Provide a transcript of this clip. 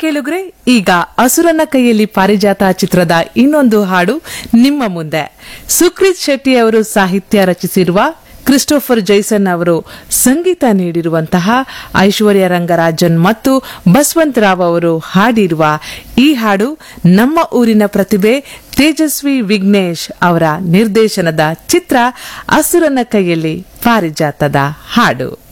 ಕೇಳುಗ್ರೆ, ಈಗ ಅಸುರನ ಕೈಯಲ್ಲಿ ಪಾರಿಜಾತ ಚಿತ್ರದ ಇನ್ನೊಂದು ಹಾಡು ನಿಮ್ಮ ಮುಂದೆ. ಸುಕ್ರಿತ್ ಶೆಟ್ಟಿ ಅವರು ಸಾಹಿತ್ಯ ರಚಿಸಿರುವ, ಕ್ರಿಸ್ಟೋಫರ್ ಜೈಸನ್ ಅವರು ಸಂಗೀತ ನೀಡಿರುವಂತಹ, ಐಶ್ವರ್ಯ ರಂಗರಾಜನ್ ಮತ್ತು ಬಸವಂತ ರಾವ್ ಅವರು ಹಾಡಿರುವ ಈ ಹಾಡು ನಮ್ಮ ಊರಿನ ಪ್ರತಿಭೆ ತೇಜಸ್ವಿ ವಿಘ್ನೇಶ್ ಅವರ ನಿರ್ದೇಶನದ ಚಿತ್ರ ಅಸುರನ ಕೈಯಲ್ಲಿ ಪಾರಿಜಾತದ ಹಾಡು.